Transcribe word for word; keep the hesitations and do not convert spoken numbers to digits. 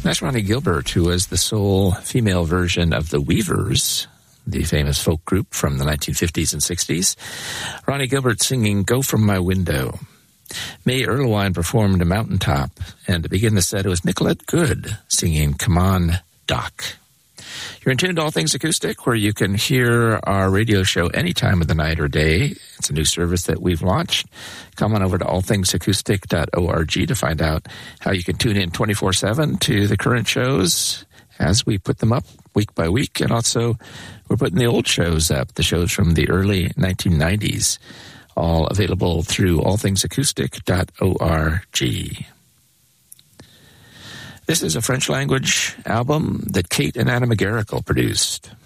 That's Ronnie Gilbert, who was the sole female version of the Weavers, the famous folk group from the nineteen fifties and sixties. Ronnie Gilbert singing Go From My Window. May Erlewine performed a Mountaintop, and to begin the set, it was Nicolette Good singing Come On, Doc. You're in tune to All Things Acoustic, where you can hear our radio show any time of the night or day. It's a new service that we've launched. Come on over to all things acoustic dot org to find out how you can tune in twenty-four seven to the current shows as we put them up week by week. And also, we're putting the old shows up, the shows from the early nineteen nineties, all available through all things acoustic dot org. This is a French-language album that Kate and Anna McGarrigle produced.